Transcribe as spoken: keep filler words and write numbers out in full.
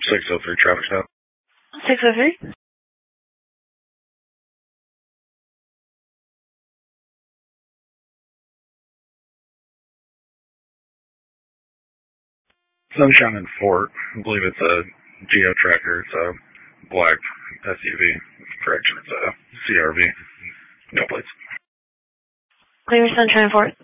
six oh three traffic stop. six oh three? Sunshine and Fort. I believe it's a Geo Tracker. It's a black S U V. Correction, it's a C R V. No plates. Clear Sunshine and Fort.